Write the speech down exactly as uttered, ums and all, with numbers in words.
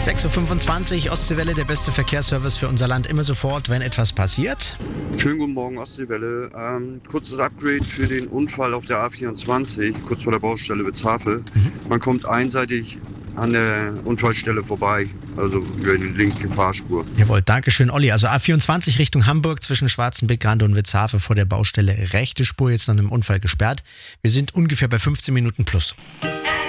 sechs Uhr fünfundzwanzig, Ostseewelle, der beste Verkehrsservice für unser Land, immer sofort, wenn etwas passiert. Schönen guten Morgen, Ostseewelle. Ähm, kurzes Upgrade für den Unfall auf der A vierundzwanzig, kurz vor der Baustelle Witzhafe. Mhm. Man kommt einseitig an der Unfallstelle vorbei, also über die linke Fahrspur. Jawohl, Dankeschön, Olli. Also A vierundzwanzig Richtung Hamburg zwischen Schwarzenbeck-Grande und Witzhafe vor der Baustelle. Rechte Spur jetzt nach einem Unfall gesperrt. Wir sind ungefähr bei fünfzehn Minuten plus.